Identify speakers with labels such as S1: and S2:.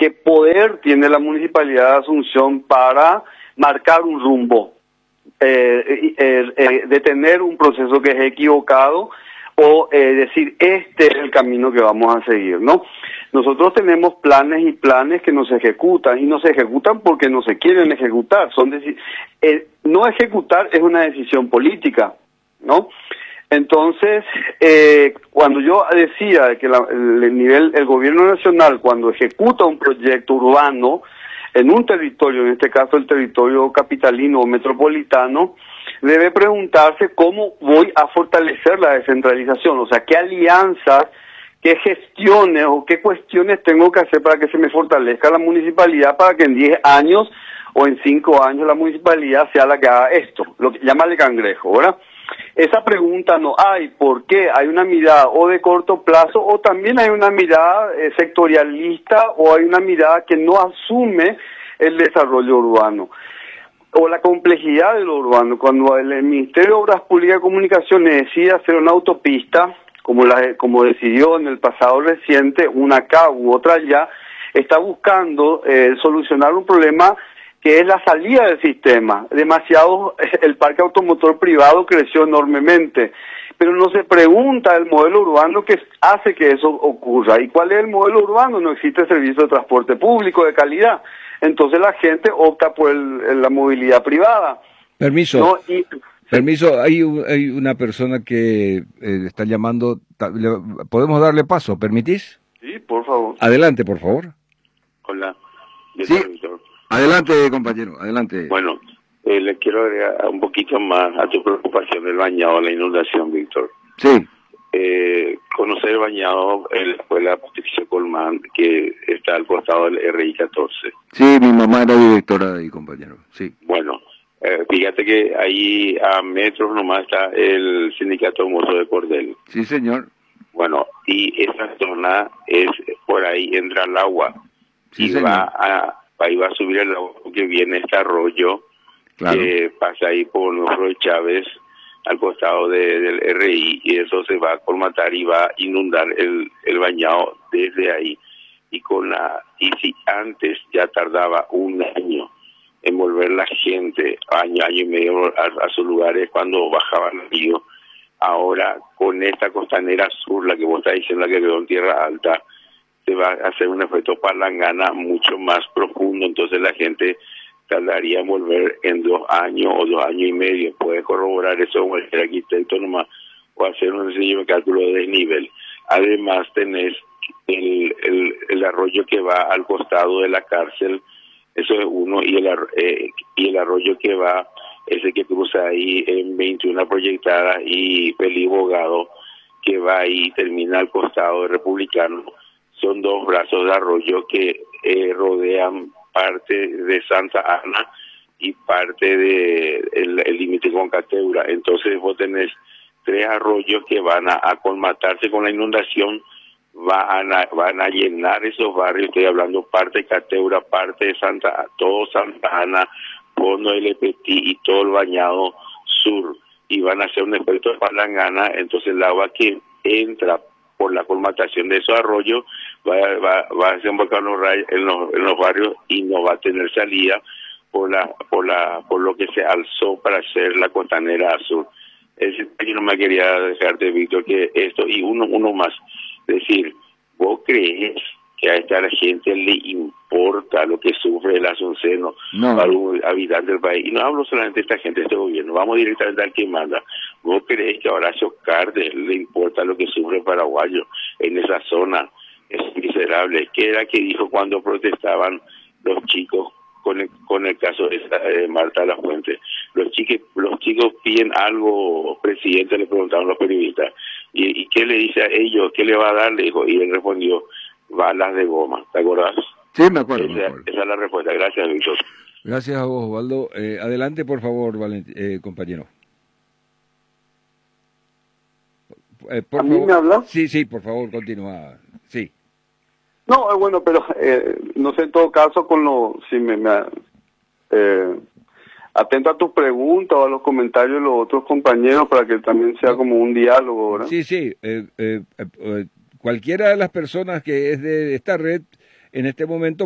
S1: qué poder tiene la Municipalidad de Asunción para marcar un rumbo, detener un proceso que es equivocado o decir este es el camino que vamos a seguir, ¿no? Nosotros tenemos planes y planes que no se ejecutan, y no se ejecutan porque no se quieren ejecutar. No ejecutar es una decisión política, ¿no? Entonces, cuando yo decía que el gobierno nacional, cuando ejecuta un proyecto urbano en un territorio, en este caso el territorio capitalino o metropolitano, debe preguntarse cómo voy a fortalecer la descentralización, o sea, qué alianzas, qué gestiones o qué cuestiones tengo que hacer para que se me fortalezca la municipalidad, para que en 10 años o en 5 años la municipalidad sea la que haga esto, lo que llama el cangrejo, ¿verdad? Esa pregunta no hay. ¿Por qué? Hay una mirada o de corto plazo o también hay una mirada sectorialista, o hay una mirada que no asume el desarrollo urbano o la complejidad de lo urbano. Cuando el Ministerio de Obras Públicas y Comunicaciones decide hacer una autopista, como decidió en el pasado reciente, una acá u otra allá, está buscando solucionar un problema que es la salida del sistema. El parque automotor privado creció enormemente, pero no se pregunta el modelo urbano que hace que eso ocurra. ¿Y cuál es el modelo urbano? No existe servicio de transporte público de calidad. Entonces la gente opta por la movilidad privada.
S2: Permiso.
S1: ¿No?
S2: Permiso, hay una persona que está llamando. ¿Podemos darle paso? ¿Permitís?
S1: Sí, por favor.
S2: Adelante, por favor.
S3: Hola.
S2: Sí. Adelante, compañero, adelante.
S3: Bueno, le quiero agregar un poquito más a tu preocupación del bañado, la inundación, Víctor.
S2: Sí.
S3: Conocer el bañado en la escuela Patricio Colmán, que está al costado del RI 14.
S2: Sí, mi mamá era directora de ahí, compañero, sí.
S3: Bueno, fíjate que ahí a metros nomás está el sindicato Mozo de Cordel.
S2: Sí, señor.
S3: Bueno, y esa zona es, por ahí entra el agua.
S2: Sí,
S3: y
S2: señor.
S3: Ahí va a subir el agua porque viene este arroyo,
S2: claro,
S3: que pasa ahí por Nuestro de Chávez, al costado del RI, y eso se va a colmatar y va a inundar el bañado desde ahí. Y si antes ya tardaba un año en volver la gente, año y medio a sus lugares cuando bajaban el río, ahora con esta costanera sur, la que vos estás diciendo, la que quedó en tierra alta, se va a hacer un efecto palangana mucho más profundo. Entonces la gente tardaría en volver en 2 años o 2 años y medio. Puede corroborar eso con el arquitecto nomás, o hacer un sencillo cálculo de desnivel. Además tenés el arroyo que va al costado de la cárcel, eso es uno, y el arroyo que va, ese que cruza ahí en 21 proyectada y Feliz Bogado, que va ahí y termina al costado de Republicano. Son 2 brazos de arroyo que rodean parte de Santa Ana y parte de el límite con Cateura. Entonces vos tenés 3 arroyos que van a colmatarse con la inundación, van a llenar esos barrios. Estoy hablando parte de Cateura, parte de todo Santa Ana, Fondo del Epetí y todo el bañado sur, y van a hacer un efecto de palangana. Entonces el agua que entra por la colmatación de esos arroyos va a desembocar en los barrios y no va a tener salida por lo que se alzó para hacer la costanera sur. Yo no me quería dejarte, Víctor, que esto, y uno más, decir, ¿vos crees que a esta gente le importa lo que sufre el asunceno, a algún habitante del país? Y no hablo solamente de esta gente, de este gobierno, vamos directamente al que manda. ¿Vos crees que a Horacio Cartes le importa lo que sufre el paraguayo en esa zona? Es miserable. ¿Qué era que dijo cuando protestaban los chicos con el caso de Marta Lafuente? Los chicos piden algo, presidente, le preguntaron los periodistas. ¿Y qué le dice a ellos? ¿Qué le va a dar? Le dijo, y él respondió, balas de goma. ¿Te acordás?
S2: Sí, me acuerdo.
S3: Esa es la respuesta. Gracias, Víctor.
S2: Gracias a vos, Osvaldo. Adelante, por favor, compañero.
S1: ¿A mí me habla?
S2: Sí, por favor, continúa. Sí.
S1: No, bueno, pero no sé, en todo caso, atento a tus preguntas o a los comentarios de los otros compañeros para que también sea como un diálogo, ¿verdad?
S2: Sí. Cualquiera de las personas que es de esta red en este momento